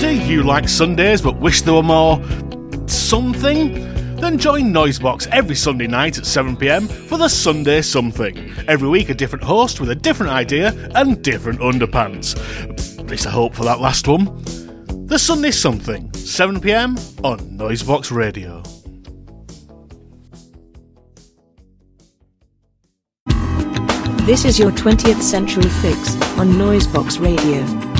Do you like Sundays but wish there were more something? Then join Noisebox every Sunday night at 7pm for the Sunday Something. Every week a different host with a different idea and different underpants. At least I hope for that last one. The Sunday Something, 7pm on Noisebox Radio. This is your 20th Century Fix on Noisebox Radio.